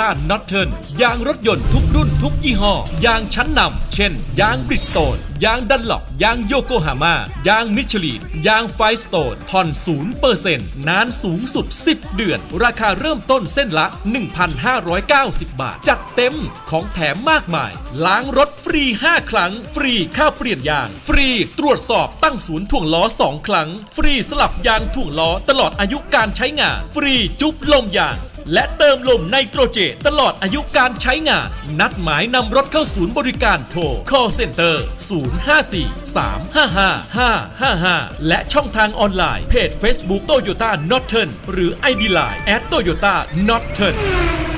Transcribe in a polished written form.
Toyota Norton ยางรถยนต์ทุกรุ่นทุกยี่ห้อยางชั้นนำเช่นยาง Bridgestone ยาง Dunlop ยางโยโกฮาม่ายางมิชลินยาง Firestone ผ่อน 0% นานสูงสุด10 เดือนราคาเริ่มต้นเส้นละ 1,590 บาทจัดเต็มของแถมมากมายล้างรถฟรี5ครั้งฟรีค่าเปลี่ยนยางฟรีตรวจสอบตั้งศูนย์ถ่วงล้อ2ครั้งฟรีสลับยางถ่วงล้อตลอดอายุการใช้งานฟรีจุ๊บลมยางและเติมลมไนโตรเจนตลอดอายุการใช้งานนัดหมายนำรถเข้าศูนย์บริการโทร call center 054-355-555 และช่องทางออนไลน์เพจ Facebook Toyota Norton หรือ ID Line @Toyota Norton